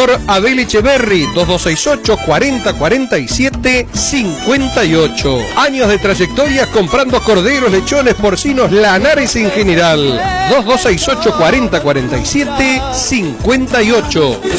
Criador Abel Echeverry, 2268 40 47 58. Años de trayectoria comprando corderos, lechones, porcinos, lanares en general. 2268 40 47 58.